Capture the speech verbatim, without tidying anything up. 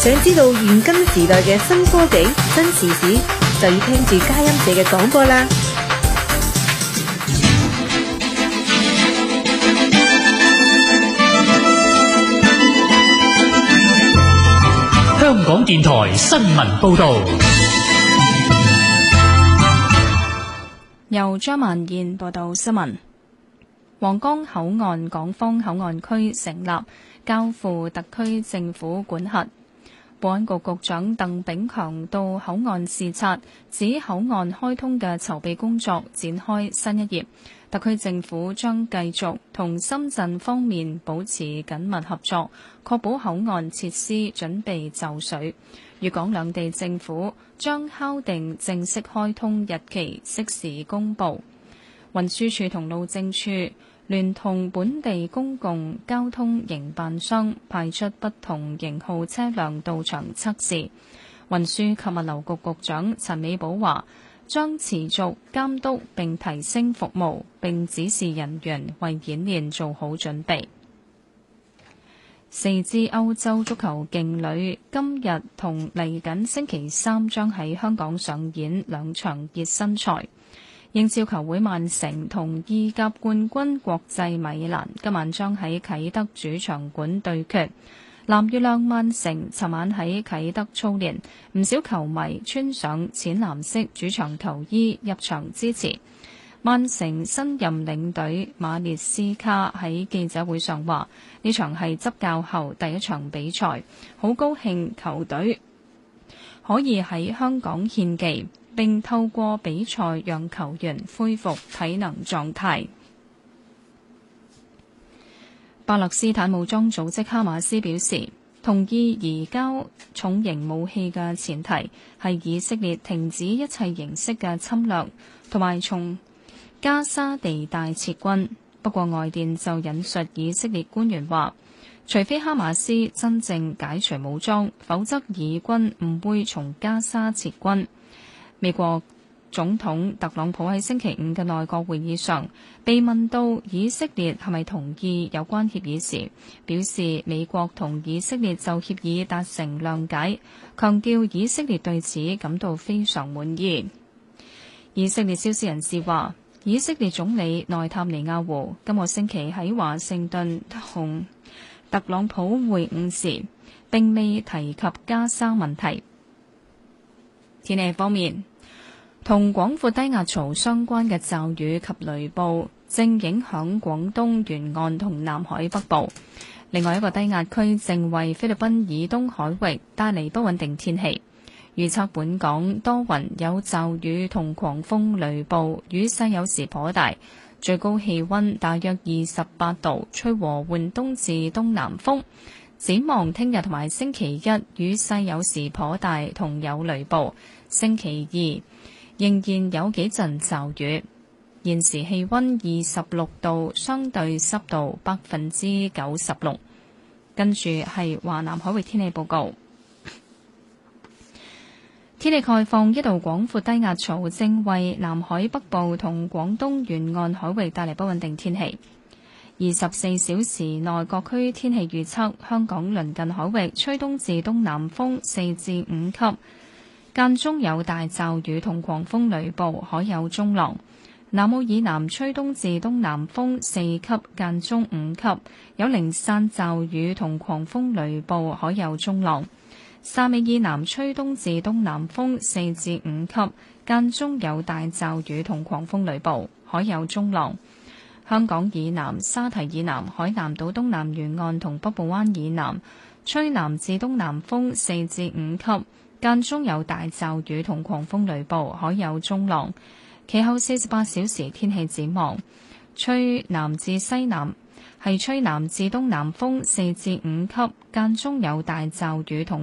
想知道現今時代嘅新科技、新時事，就要聽住佳音社嘅廣播啦。 香港電台新聞報道， 由張曼燕報道新聞。皇崗口岸港方口岸區成立，交付特區政府管轄。保安局局長鄧炳強到口岸視察，指口岸開通嘅籌備工作展開新一頁。特區政府將繼續同深圳方面保持緊密合作，確保口岸設施準備就緒。粵港兩地政府將敲定正式開通日期，適時公佈。運輸署同路政署聯同本地公共交通營辦商派出不同型號車輛到場測試。運輸及物流局局長陳美寶話，將持續監督並提升服務，並指示人員為演練做好準備。四支歐洲足球勁旅今日同嚟緊星期三將喺香港上演兩場熱身賽。英超球會曼城同意甲冠軍國際米蘭今晚將喺啟德主場館對決。藍月亮曼城尋晚喺啟德操練，唔少球迷穿上淺藍色主場球衣入場支持。曼城新任領隊馬列斯卡喺記者會上話：呢場係執教後第一場比賽，好高興球隊可以喺香港獻技，並透過比賽讓球員恢復體能狀態。巴勒斯坦武裝組織哈馬斯表示，同意移交重型武器嘅前提係以色列停止一切形式嘅侵略，同埋從加沙地帶撤軍。不過外電就引述以色列官員話，除非哈馬斯真正解除武裝，否則以軍唔會從加沙撤軍。美國總統特朗普喺星期五嘅內閣會議上被問到以色列係咪同意有關協議時，表示美國同以色列就協議達成諒解，強調以色列對此感到非常滿意。以色列消息人士話，以色列總理內塔尼亞胡今個星期喺華盛頓同特朗普會晤時並未提及加沙問題。天氣方面，同廣闊低壓槽相關嘅驟雨及雷暴正影響廣東沿岸同南海北部。另外一個低壓區正為菲律賓以東海域帶嚟不穩定天氣。預測本港多雲有驟雨同狂風雷暴，雨勢有時頗大，最高氣溫大約二十八度，吹和緩東至東南風。展望聽日同埋星期一，雨勢有時頗大，同有雷暴。星期二仍然有幾陣驟雨。現時氣溫二十六度，相對濕度百分之九十六。跟住係華南海域天氣報告。天氣概況，一道廣闊低壓槽正為南海北部同廣東沿岸海域帶嚟不穩定天氣。二十四小時內各區天氣預測，香港鄰近海域吹東至東南風四至五級，間中有大驟雨同狂風雷暴，海有中浪。南澳以南吹東至東南風四級，間中五級，有零散驟雨同狂風雷暴，海有中浪。汕尾以南吹東至東南風四至五級，間中有大驟雨同狂風雷暴，海有中浪。香港以南、沙堤以南、海南島東南沿岸同北部灣以南吹南至東南風四至五級，間中有大驟雨同狂風雷暴，海有中浪。其後四十八小時天氣展望，吹南至西南係吹南至東南風四至五級，間中有大驟雨同